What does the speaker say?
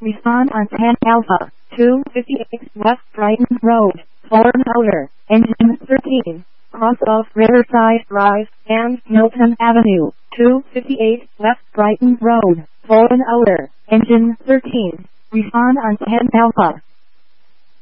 Respond on 10 Alpha, 258 West Brighton Road, Foreign Outer, Engine 13, cross off Riverside Drive and Milton Avenue, 258 West Brighton Road, Foreign Outer, Engine 13. Respond on 10 Alpha.